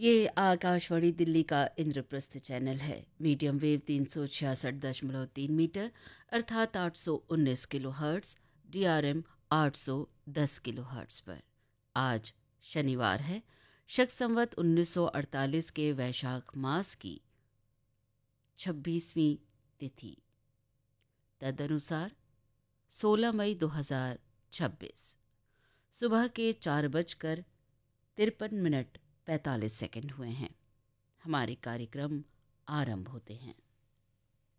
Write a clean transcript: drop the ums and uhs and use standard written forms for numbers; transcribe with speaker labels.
Speaker 1: ये आकाशवाणी दिल्ली का इंद्रप्रस्थ चैनल है। मीडियम वेव 366.3 मीटर अर्थात 819 kilo hertz, DRM 810 kilo hertz पर। आज शनिवार है, शक संवत 1948 के वैशाख मास की 26वीं तिथि, तदनुसार 16 मई 2026। सुबह के 4:53 45 हुए हैं। हमारे कार्यक्रम आरंभ होते हैं।